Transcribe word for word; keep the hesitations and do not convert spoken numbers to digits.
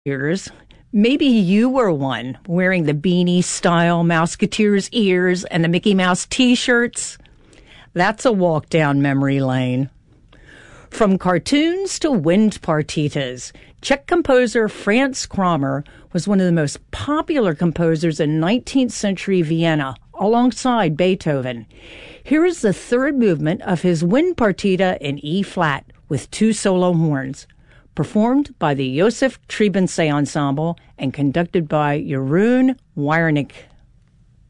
Ears. Maybe you were one wearing the beanie style Mouseketeers ears and the Mickey Mouse t-shirts. That's a walk down memory lane. From cartoons to wind partitas, Czech composer Franz Kramer was one of the most popular composers in nineteenth century Vienna, alongside Beethoven. Here is the third movement of his wind partita in E-flat with two solo horns, performed by the Josef Trebensee Ensemble and conducted by Jeroen Wiernik.